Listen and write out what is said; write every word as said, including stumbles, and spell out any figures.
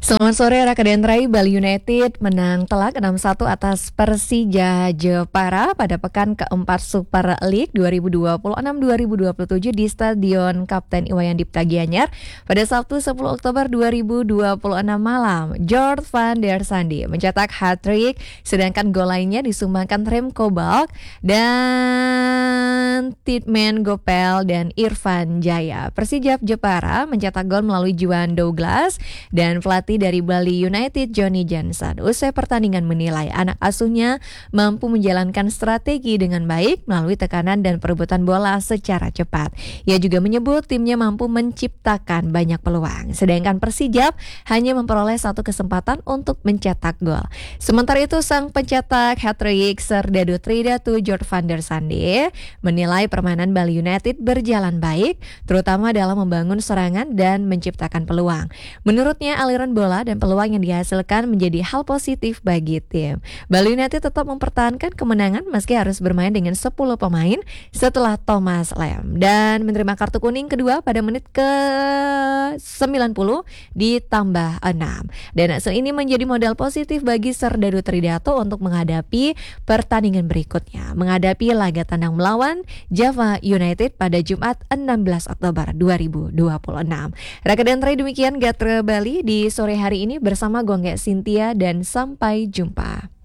Selamat sore Raka Dentrai. Bali United menang telak enam satu atas Persija Jepara pada pekan keempat Super League dua ribu dua puluh enam dua ribu dua puluh tujuh di Stadion Kapten Iwayan Dipta Gianyar pada Sabtu sepuluh Oktober dua ribu dua puluh enam malam. Jord van der Sande mencetak hat-trick, sedangkan gol lainnya disumbangkan Remco Balk dan Tidman Gopel dan Irfan Jaya. Persija Jepara mencetak gol melalui Juan Douglas dan pelatih dari Bali United Johnny Johnson usai pertandingan menilai anak asuhnya mampu menjalankan strategi dengan baik melalui tekanan dan perebutan bola secara cepat. Ia juga menyebut timnya mampu menciptakan banyak peluang, sedangkan Persijap hanya memperoleh satu kesempatan untuk mencetak gol. Sementara itu sang pencetak hat-trick Serdadu Tridatu Jord van der Sande menilai permainan Bali United berjalan baik, terutama dalam membangun serangan dan menciptakan peluang. Menurutnya aliran bola dan peluang yang dihasilkan menjadi hal positif bagi tim. Bali United tetap mempertahankan kemenangan meski harus bermain dengan sepuluh pemain setelah Thomas Lem dan menerima kartu kuning kedua pada menit ke sembilan puluh ditambah enam. Dan hasil ini menjadi modal positif bagi Serdadu Tridatu untuk menghadapi pertandingan berikutnya, menghadapi laga tandang melawan Java United pada Jumat enam belas Oktober dua ribu dua puluh enam. Raka Dentrai, demikian Gatre Bali di sore hari ini bersama Gongge Cynthia dan sampai jumpa.